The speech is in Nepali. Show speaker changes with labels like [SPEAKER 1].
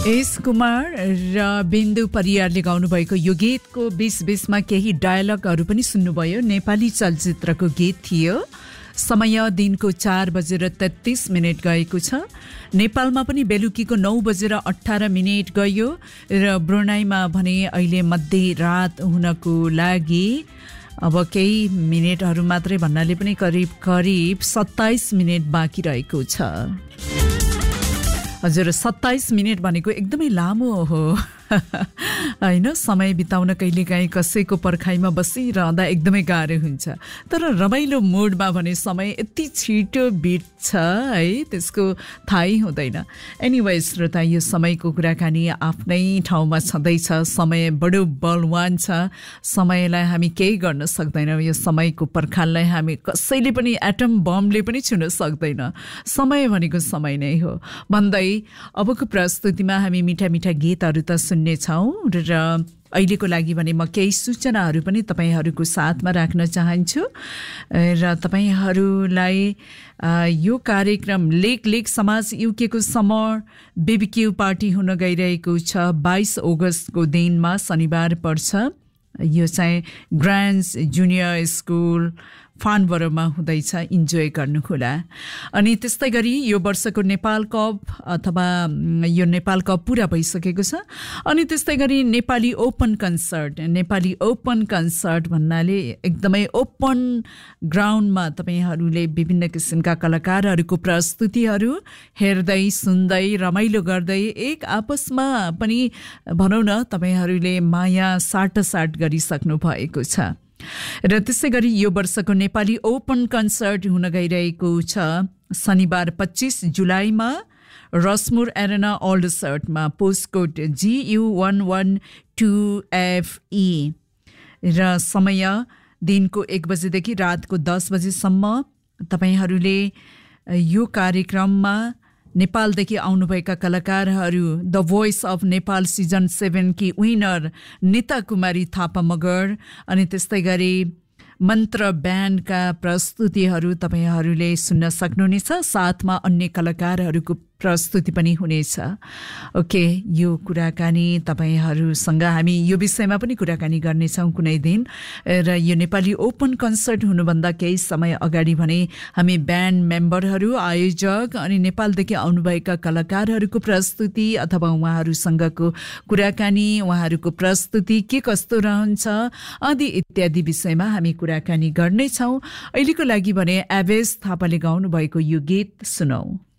[SPEAKER 1] एस कुमार र बिन्दु परियारले गाउनुभएको यो गीतको बीच-बीचमा केही डायलगहरू पनि सुन्नुभयो। नेपाली चलचित्रको गीत थियो। समय दिनको 4:33 गएको छ। नेपालमा पनि बेलुकीको 9:18 गयो र ब्रुनाईमा भने अहिले मध्यरात हुनको लागि अब केही मिनेटहरू मात्रै भन्नाले पनि करिब 27 मिनेट बाँकी रहेको छ। हजुर 27 मिनेट भनेको एकदमै लामो हो हैन। समय बिताउन कहिलेकाहीँ कसैको पर्खाइमा बसिरहँदा एकदमै गाह्रो हुन्छ, तर रमाइलो मुडमा भने समय यति छिटो बित्छ है, त्यसको थाहै हुँदैन। एनिवे श्रोता, यो समयको कुराकानी आफ्नै ठाउँमा छँदैछ। समय बडो बलवान छ। समयलाई हामी केही गर्न सक्दैनौँ। यो समयको पर्खाललाई हामी कसैले पनि एटम बमले पनि छुन सक्दैन। समय भनेको समय नै हो भन्दै अबको प्रस्तुतिमा हामी मिठा मिठा गीतहरू त सुन्नेछौँ र अहिलेको लागि भने म केही सूचनाहरू पनि तपाईँहरूको साथमा राख्न चाहन्छु र तपाईँहरूलाई यो कार्यक्रम लेक समाज युकेको समर बेबिक्यू पार्टी हुन गइरहेको छ। 22 अगस्तको दिनमा शनिबार पर्छ। यो चाहिँ ग्रान्ड्स जुनियर स्कुल फानबरोमा हुँदैछ। इन्जोय गर्नुहोला। अनि त्यस्तै गरी यो वर्षको नेपाल कप अथवा यो नेपाल कप पुरा भइसकेको छ। अनि त्यस्तै गरी नेपाली ओपन कन्सर्ट भन्नाले एकदमै ओपन ग्राउन्डमा तपाईँहरूले विभिन्न किसिमका कलाकारहरूको प्रस्तुतिहरू हेर्दै सुन्दै रमाइलो गर्दै एक आपसमा पनि भनौँ न तपाईँहरूले माया साटासाट गरिसक्नु भएको छ। र त्यसै गरी यो वर्षको नेपाली ओपन कन्सर्ट हुन गइरहेको छ शनिबार 25 जुलाईमा रसमुर एरेना ओल्डसर्टमा, पोस्टकोड GU112FE र समय दिनको 1 बजेदेखि रातको 10 बजेसम्म। तपाईँहरूले यो कार्यक्रममा नेपालदेखि आउनुभएका कलाकारहरू the voice of Nepal season 7 Ki winner Nita कुमारी थापा मगर अनि त्यस्तै गरी मन्त्र ब्यान्डका प्रस्तुतिहरू तपाईँहरूले सुन्न सक्नुहुनेछ। साथमा अन्य कलाकारहरूको प्रस्तुति पनि हुनेछ। ओके, यो कुराकानी तपाईँहरूसँग हामी यो विषयमा पनि कुराकानी गर्नेछौँ कुनै दिन। र यो नेपाली ओपन कन्सर्ट हुनुभन्दा केही समय अगाडि भने हामी ब्यान्ड मेम्बरहरू, आयोजक अनि नेपालदेखि आउनुभएका कलाकारहरूको प्रस्तुति अथवा उहाँहरूसँगको कुराकानी, उहाँहरूको प्रस्तुति के कस्तो रहन्छ आदि इत्यादि विषयमा हामी कुराकानी गर्नेछौँ। अहिलेको लागि भने एभेस थापाले गाउनुभएको यो गीत सुनौँ।